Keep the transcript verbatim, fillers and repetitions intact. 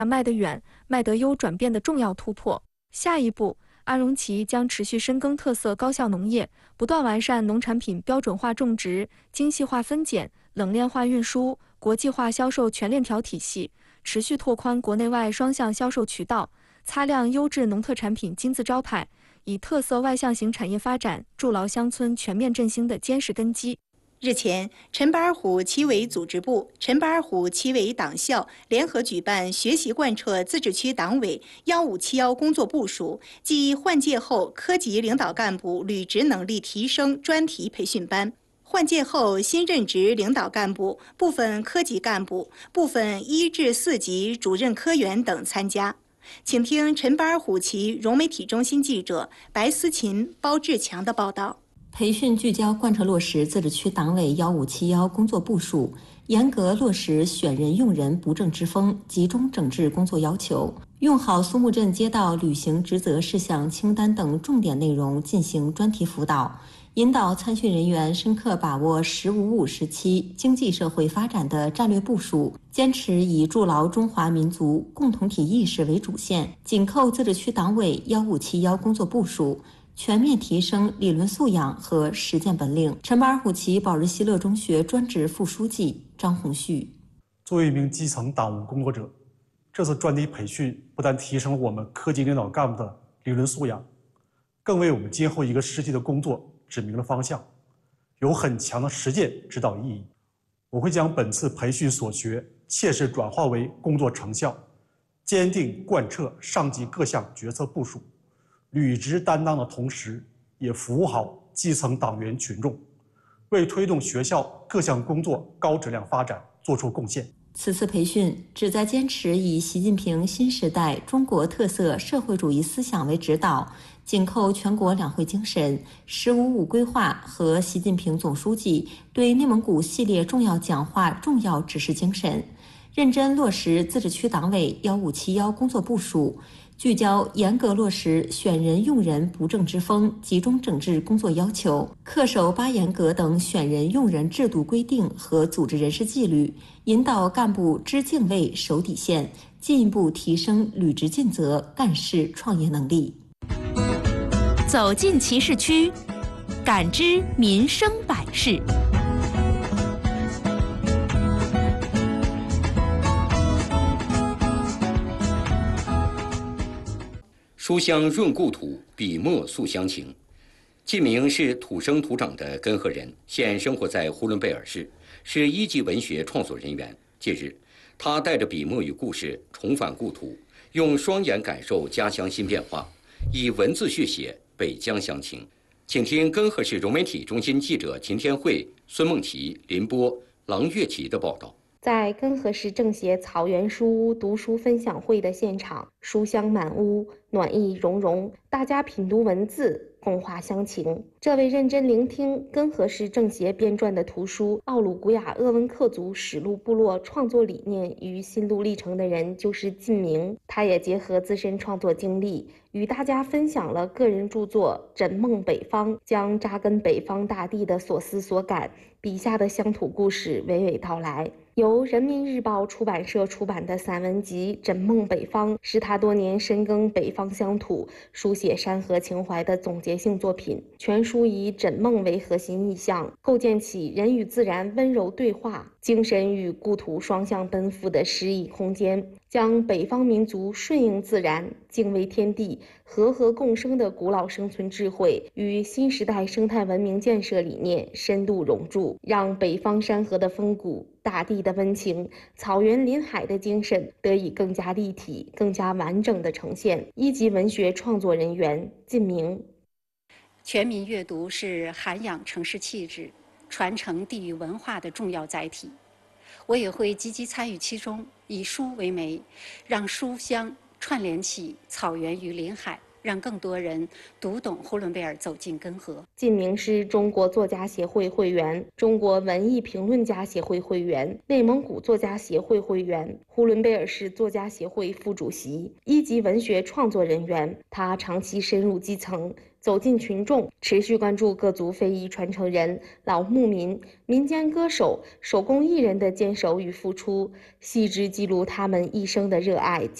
卖得远、卖得优转变的重要突破。下一步，阿荣旗将持续深耕特色高效农业，不断完善农产品标准化种植、精细化分拣、冷链化运输、国际化销售全链条体系，持续拓宽国内外双向销售渠道，擦亮优质农特产品金字招牌，以特色外向型产业发展筑牢乡村全面振兴的坚实根基。 日前，陈巴尔虎旗委组织部、陈巴尔虎旗委党校联合举办学习贯彻自治区党委幺五七幺工作部署暨换届后科级领导干部履职能力提升专题培训班。换届后新任职领导干部、部分科级干部、部分一至四级主任科员等参加。请听陈巴尔虎旗融媒体中心记者白思琴、包志强的报道。 培训聚焦贯彻落实自治区党委幺五七幺工作部署，严格落实选人用人不正之风，集中整治工作要求，用好苏木镇街道履行职责事项清单等重点内容进行专题辅导，引导参训人员深刻把握“十五五”时期经济社会发展的战略部署，坚持以筑牢中华民族共同体意识为主线，紧扣自治区党委幺五七幺工作部署，全面提升理论素养和实践本领。陈巴尔虎旗保日西乐中学专职副书记张红旭： 作为一名基层党务工作者，这次专题培训不但提升了我们科级领导干部的理论素养，更为我们今后一个时期的工作指明了方向，有很强的实践指导意义。我会将本次培训所学切实转化为工作成效，坚定贯彻上级各项决策部署，履职担当的同时，也服务好基层党员群众，为推动学校各项工作高质量发展作出贡献。 此次培训旨在坚持以习近平新时代中国特色社会主义思想为指导，紧扣全国两会精神、十五五规划和习近平总书记对内蒙古系列重要讲话重要指示精神，认真落实自治区党委幺五七幺工作部署，聚焦严格落实选人用人不正之风，集中整治工作要求，恪守八严格等选人用人制度规定和组织人事纪律，引导干部知敬畏、守底线，进一步提升履职尽责、干事创业能力。 走进其市区，感知民生百事。 书香润故土，笔墨塑乡情。季明是土生土长的根河人，现生活在呼伦贝尔市，是一级文学创作人员。近日，他带着笔墨与故事重返故土，用双眼感受家乡新变化，以文字续写北疆乡情。请听根河市融媒体中心记者秦天慧、孙梦琪、林波、郎月琪的报道。 在根河市政协草原书屋读书分享会的现场，书香满屋，暖意融融，大家品读文字，共话乡情。这位认真聆听根河市政协编撰的图书《奥鲁古雅鄂温克族史录部落创作理念与心路历程》的人就是靳明。他也结合自身创作经历，与大家分享了个人著作《枕梦北方》，将扎根北方大地的所思所感，笔下的乡土故事娓娓道来。由人民日报出版社出版的散文集《枕梦北方》是他多年深耕北方乡土、书写山河情怀的总结性作品。全书以枕梦为核心意象，构建起人与自然温柔对话、精神与故土双向奔赴的诗意空间，将北方民族顺应自然、敬畏天地、和合共生的古老生存智慧与新时代生态文明建设理念深度融铸，让北方山河的风骨、大地的温情、草原林海的精神得以更加立体、更加完整的呈现。一级文学创作人员靳明。 全民阅读是涵养城市气质、传承地域文化的重要载体，我也会积极参与其中，以书为媒，让书香串联起草原与林海、 让更多人读懂呼伦贝尔，走进根河。 靳明是中国作家协会会员、中国文艺评论家协会会员、内蒙古作家协会会员、呼伦贝尔市作家协会副主席，一级文学创作人员。他长期深入基层，走进群众，持续关注各族非遗传承人、老牧民、民间歌手、手工艺人的坚守与付出，细致记录他们一生的热爱。